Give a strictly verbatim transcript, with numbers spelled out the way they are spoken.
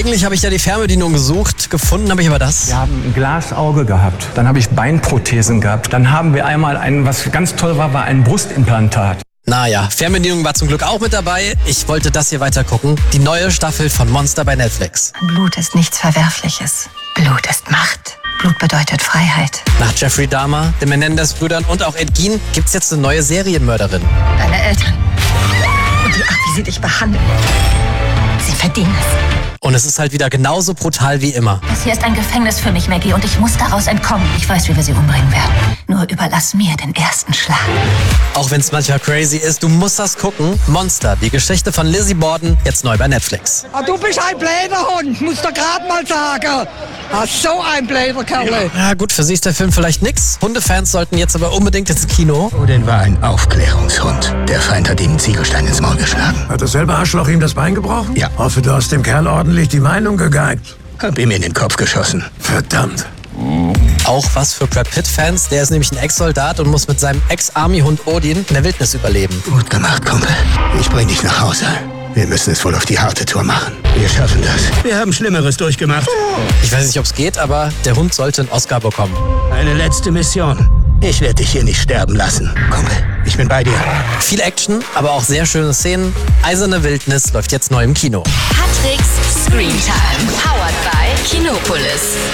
Eigentlich habe ich ja die Fernbedienung gesucht, gefunden habe ich aber das. Wir haben ein Glasauge gehabt, dann habe ich Beinprothesen gehabt, dann haben wir einmal ein, was ganz toll war, war ein Brustimplantat. Naja, Fernbedienung war zum Glück auch mit dabei. Ich wollte das hier weiter gucken. Die neue Staffel von Monster bei Netflix. Blut ist nichts Verwerfliches. Blut ist Macht. Blut bedeutet Freiheit. Nach Jeffrey Dahmer, den Menendez-Brüdern und auch Ed Gein gibt's jetzt eine neue Serienmörderin. Deine Eltern und die Art, wie sie dich behandeln. Sie verdienen es. Und es ist halt wieder genauso brutal wie immer. Das hier ist ein Gefängnis für mich, Maggie, und ich muss daraus entkommen. Ich weiß, wie wir sie umbringen werden. Nur überlass mir den ersten Schlag. Auch wenn es manchmal crazy ist, du musst das gucken. Monster, die Geschichte von Lizzie Borden, jetzt neu bei Netflix. Ah, du bist ein blöder Hund, musst du gerade mal sagen. Ah, so ein blöder Kerl. Ja gut, für sie ist der Film vielleicht nix. Hundefans sollten jetzt aber unbedingt ins Kino. Odin war ein Aufklärungshund. Der Feind hat ihm einen Ziegelstein ins Maul geschlagen. Hat dasselbe Arschloch ihm das Bein gebrochen? Ja. Hoffe, du hast dem Kerl ordentlich die Meinung gegeigt. Hab ihm in den Kopf geschossen. Verdammt. Auch was für Brad Pitt-Fans. Der ist nämlich ein Ex-Soldat und muss mit seinem Ex-Army-Hund Odin in der Wildnis überleben. Gut gemacht, Kumpel. Ich bring dich nach Hause. Wir müssen es wohl auf die harte Tour machen. Wir schaffen das. Wir haben Schlimmeres durchgemacht. Ich weiß nicht, ob es geht, aber der Hund sollte einen Oscar bekommen. Eine letzte Mission. Ich werde dich hier nicht sterben lassen. Kumpel, ich bin bei dir. Viel Action, aber auch sehr schöne Szenen. Eiserne Wildnis läuft jetzt neu im Kino. Patricks Screentime. Powered by Kinopolis.